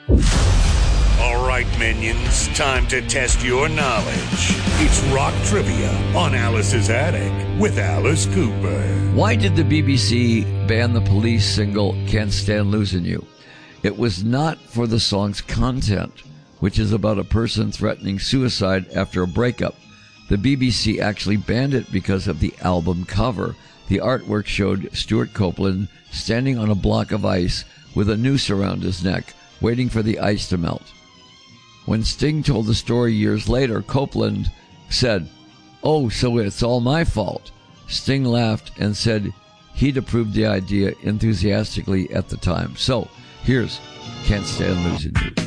All right, minions, time to test your knowledge. It's rock trivia on Alice's Attic with Alice Cooper. Why did the BBC ban the Police single Can't Stand Losing You? It was not for the song's content, which is about a person threatening suicide after a breakup. The BBC actually banned it because of the album cover. The artwork showed Stuart Copeland standing on a block of ice with a noose around his neck, waiting for the ice to melt. When Sting told the story years later, Copeland said, "Oh, so it's all my fault." Sting laughed and said he'd approved the idea enthusiastically at the time. So, here's Can't Stand Losing You.